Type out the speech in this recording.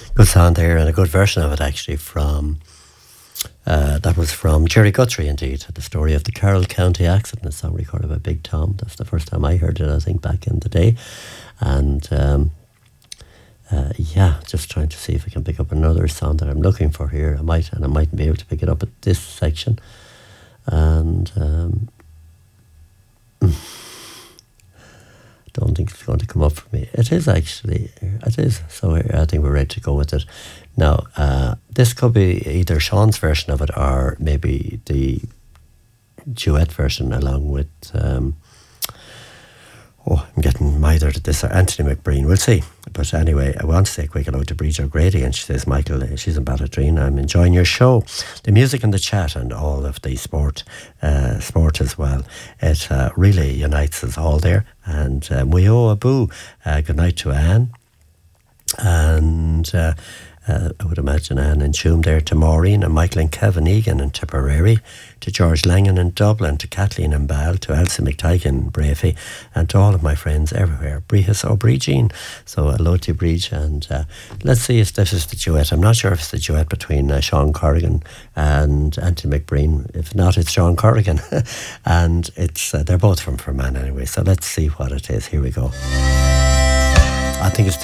Good sound there, and a good version of it actually that was from Jerry Guthrie indeed, the story of the Carroll County accident, a song recorded by Big Tom. That's the first time I heard it, I think, back in the day. And just trying to see if I can pick up another song that I'm looking for here. I mightn't be able to pick it up at this section. And don't think it's going to come up for me. It is actually. It is. So I think we're ready to go with it. Now, this could be either Sean's version of it or maybe the duet version along with... I'm getting mithered at this. Anthony McBreen. We'll see. But anyway, I want to say a quick hello to Bridget O'Grady, and she says, Michael, she's in Ballydreen. I'm enjoying your show. The music and the chat and all of the sport as well. It really unites us all there. And we owe a boo. Good night to Anne. And I would imagine Anne and Choom there, to Maureen and Michael and Kevin Egan in Tipperary, to George Langan in Dublin, to Kathleen and Ball, to Elsie McTyke in Brafey, and to all of my friends everywhere. Brihas O'Brien. So hello to Bridge, and let's see if this is the duet. I'm not sure if it's the duet between Sean Corrigan and Anthony McBreen. If not, it's Sean Corrigan. And it's they're both from Fermanagh anyway, so let's see what it is. Here we go. I think it's